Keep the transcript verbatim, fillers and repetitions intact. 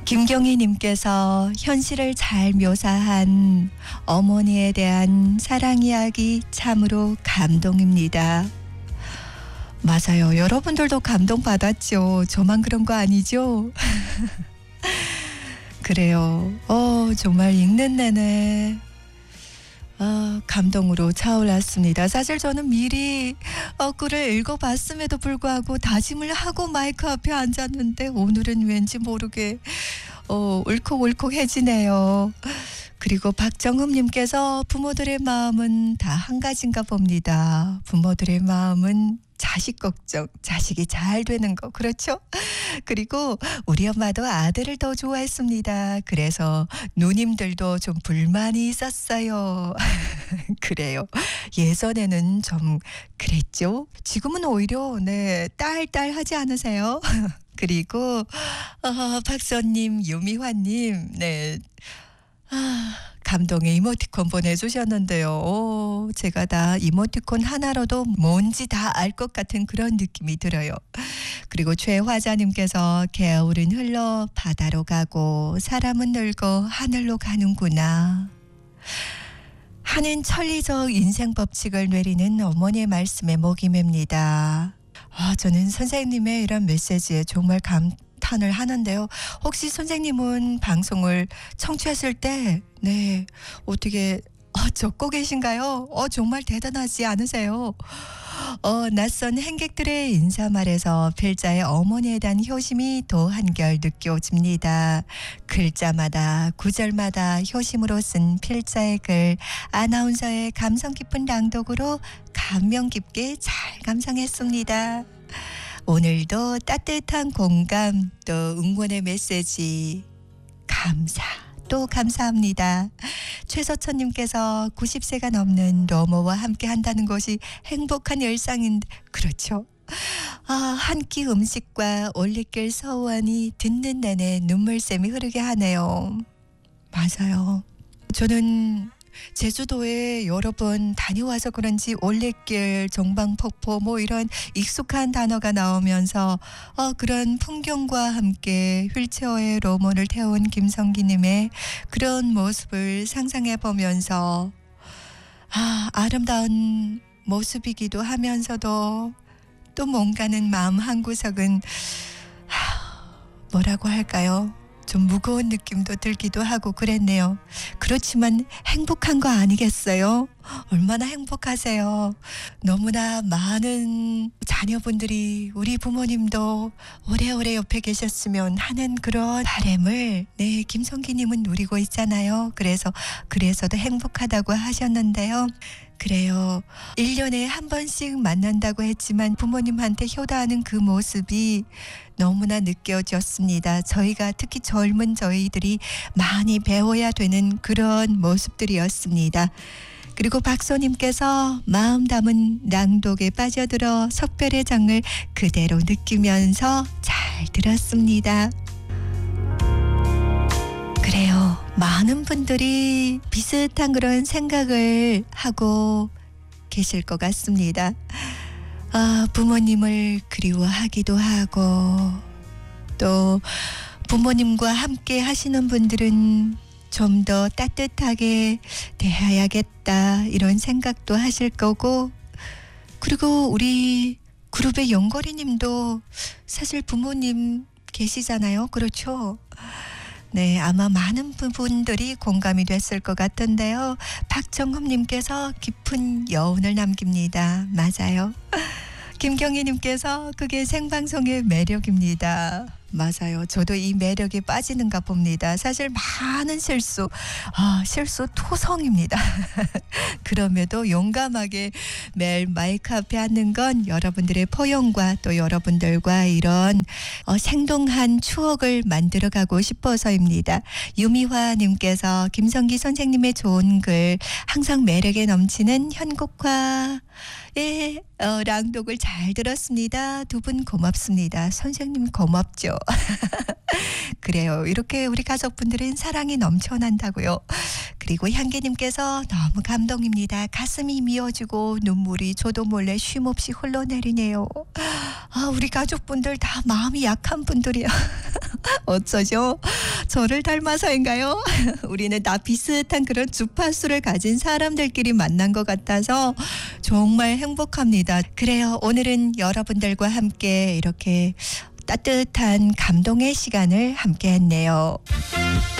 김경희님께서 현실을 잘 묘사한 어머니에 대한 사랑 이야기 참으로 감동입니다. 맞아요. 여러분들도 감동받았죠. 저만 그런 거 아니죠? 그래요. 어, 정말 읽는 내내 어, 감동으로 차올랐습니다. 사실 저는 미리 어, 글을 읽어봤음에도 불구하고 다짐을 하고 마이크 앞에 앉았는데 오늘은 왠지 모르게 어, 울컥울컥해지네요. 그리고 박정흠님께서 부모들의 마음은 다 한 가지인가 봅니다. 부모들의 마음은 자식 걱정, 자식이 잘 되는 거, 그렇죠? 그리고 우리 엄마도 아들을 더 좋아했습니다. 그래서 누님들도 좀 불만이 있었어요. 그래요. 예전에는 좀 그랬죠. 지금은 오히려 네, 딸딸 하지 않으세요? 그리고 어, 박선님, 유미화님, 네. 아, 감동의 이모티콘 보내주셨는데요. 오, 제가 다 이모티콘 하나로도 뭔지 다 알 것 같은 그런 느낌이 들어요. 그리고 최화자님께서 겨울은 흘러 바다로 가고 사람은 늙어 하늘로 가는구나. 하는 천리적 인생 법칙을 내리는 어머니의 말씀에 목이 맵니다. 아, 저는 선생님의 이런 메시지에 정말 감탄을 하는데요. 혹시 선생님은 방송을 청취했을 때 네, 어떻게 어, 적고 계신가요? 어, 정말 대단하지 않으세요? 어, 낯선 행객들의 인사말에서 필자의 어머니에 대한 효심이 더 한결 느껴집니다. 글자마다 구절마다 효심으로 쓴 필자의 글, 아나운서의 감성 깊은 낭독으로 감명 깊게 잘 감상했습니다. 오늘도 따뜻한 공감 또 응원의 메시지 감사 또 감사합니다. 최서천님께서 구십 세가 넘는 노모와 함께 한다는 것이 행복한 일상인데 그렇죠. 아, 한 끼 음식과 올리길 서원이 듣는 내내 눈물샘이 흐르게 하네요. 맞아요. 저는 제주도에 여러 번 다녀와서 그런지 올레길, 정방폭포 뭐 이런 익숙한 단어가 나오면서 어, 그런 풍경과 함께 휠체어에 로몬을 태운 김성기님의 그런 모습을 상상해 보면서 아, 아름다운 모습이기도 하면서도 또 뭔가는 마음 한구석은 하, 뭐라고 할까요? 좀 무거운 느낌도 들기도 하고 그랬네요. 그렇지만 행복한 거 아니겠어요? 얼마나 행복하세요. 너무나 많은 자녀분들이 우리 부모님도 오래오래 옆에 계셨으면 하는 그런 바람을 네, 김성기님은 누리고 있잖아요. 그래서 그래서도 행복하다고 하셨는데요. 그래요. 일 년에 한 번씩 만난다고 했지만 부모님한테 효도하는 그 모습이 너무나 느껴졌습니다. 저희가 특히 젊은 저희들이 많이 배워야 되는 그런 모습들이었습니다. 그리고 박소님께서 마음 담은 낭독에 빠져들어 석별의 장을 그대로 느끼면서 잘 들었습니다. 그래요. 많은 분들이 비슷한 그런 생각을 하고 계실 것 같습니다. 아, 부모님을 그리워하기도 하고 또 부모님과 함께 하시는 분들은 좀 더 따뜻하게 대해야겠다 이런 생각도 하실 거고 그리고 우리 그룹의 영거리님도 사실 부모님 계시잖아요. 그렇죠? 네, 아마 많은 부분들이 공감이 됐을 것 같은데요. 박정흠님께서 깊은 여운을 남깁니다. 맞아요. 김경희님께서 그게 생방송의 매력입니다. 맞아요. 저도 이 매력에 빠지는가 봅니다. 사실 많은 실수, 아, 실수 토성입니다. 그럼에도 용감하게 매일 마이크 앞에 앉는 건 여러분들의 포용과 또 여러분들과 이런 어, 생동한 추억을 만들어가고 싶어서입니다. 유미화님께서 김성기 선생님의 좋은 글, 항상 매력에 넘치는 현곡화 예, 어, 랑독을 잘 들었습니다. 두 분 고맙습니다. 선생님 고맙죠. 그래요. 이렇게 우리 가족분들은 사랑이 넘쳐난다고요. 그리고 향기님께서 너무 감동입니다. 가슴이 미어지고 눈물이 저도 몰래 쉼없이 흘러내리네요. 아, 우리 가족분들 다 마음이 약한 분들이야. 어쩌죠? 저를 닮아서인가요? 우리는 다 비슷한 그런 주파수를 가진 사람들끼리 만난 것 같아서 정말 행복합니다. 그래요. 오늘은 여러분들과 함께 이렇게 따뜻한 감동의 시간을 함께 했네요.